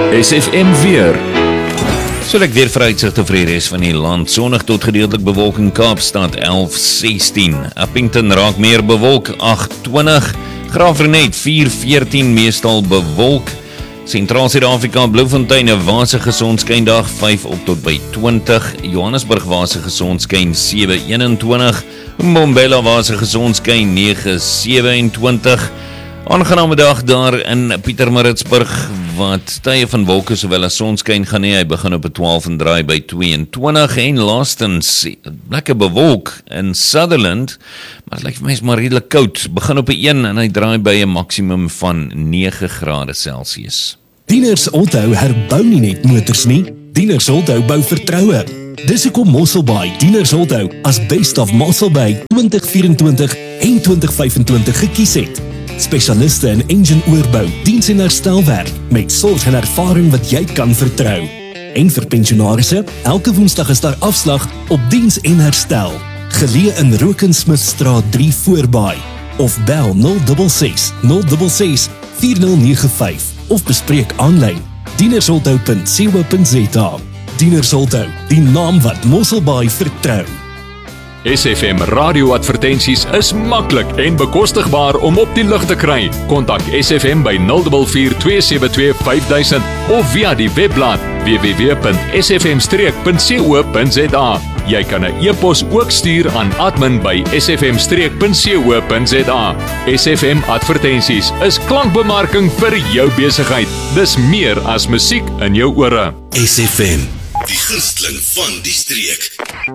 SFM weer. So ek weer vooruitsigte vir die res van die land. Sonnig tot gedeeltelik bewolking, Kaapstad 11-16. Appington raak meer bewolk 8-20. Graafrenet 4-14 meestal bewolk. Sentraal Suid-Afrika, Bloemfontein 'n wasige sonskyndag 5 op tot by 20. Johannesburg wasige sonskyn 7-21. Mbombela wasige sonskyn 9-27. Aangename dag daar in Pietermaritzburg, wat tye van wolke sowel as sonskyn gaan hê. Hy begin op 12 en draai by 22 en laastens lekker bewolk in Sutherland, maar dit lyk vir my is maar redelik koud. Begin op 1 en hy draai by 'n maksimum van 9 grade Celsius. Dieners Auto herbou nie net motors nie, Dieners Auto bou vertroue. Dis hoekom Mosselbaai Dieners Auto as Best of Mosselbaai 2024 en 2025 gekies het. Spesialiste in engine oorbou, diens en herstelwerk met sorg en ervaring wat jy kan vertrou. En vir pensionarisse, elke Woensdag is daar afslag op diens en herstel. Geleë in Rokensmithstraat 3 voorbaai of bel 066 066 4095 of bespreek aanlyn dienersauto.co.za. Dieners Auto, die naam wat Mosselbaai vertrou. SFM radioadvertensies is maklik en bekostigbaar om op die lug te kry. Kontak SFM by 044 272 5000 of via die webblad www.sfm-streek.co.za. Jy kan 'n e-pos ook stuur aan admin by sfm-streek.co.za. SFM advertensies is klankbemarking vir jou besigheid. Dis meer as musiek in jou ore. SFM, die gunsteling van die streek.